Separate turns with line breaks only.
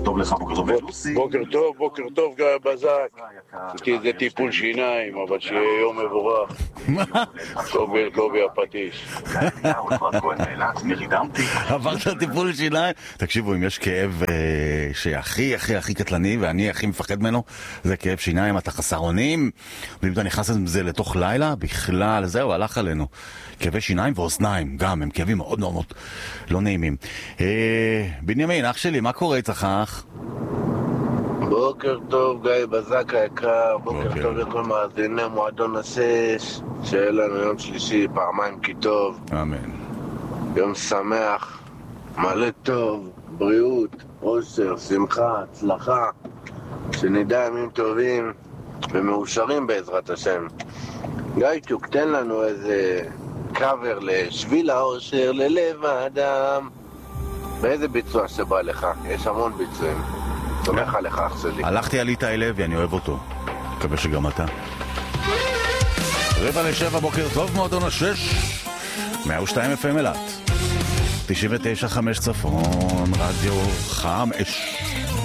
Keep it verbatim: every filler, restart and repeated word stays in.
טוב לך, בוקר טוב לוסי.
בוקר טוב, בוקר טוב גיא בזק. זה טיפול שיניים, אבל שיהיה יום מבורך. קובי אל קובי הפטיש.
עברת טיפול שיניים? תקשיבו, אם יש כאב שהכי הכי הכי קטלני ואני הכי מפחד ממנו, זה כאב שיניים, אתה חסר אונים, ואם אתה נכנס עם זה לתוך לילה, בכלל זהו, הלך עלינו. כאבי שיניים ואוזניים גם, הם כאבים מאוד מאוד לא נעימים. בנימין, אח שלי, מה קורה איתך אח?
בוקר טוב גיא בזק היקר, בוקר טוב לכל מאזיני מועדון השש, שיהיה לנו יום שלישי פעמיים כי טוב,
אמן.
יום שמח, מלא טוב, בריאות, עושר, שמחה, הצלחה, שנדע ימים טובים ומאושרים בעזרת השם. גיא צ'וק, תן לנו איזה קאבר לשביל האושר ללב האדם. באיזה ביצוע שבא לך? יש המון ביצועים. תומך עליך אח שלי.
הלכתי על איתי לוי, אני אוהב אותו. מקווה שגם אתה. רבע לשבע, בוקר טוב, מועדון השש, מאה ושתיים אף אם אלת, תשעים ותשע חמש צפון, רדיו חמש.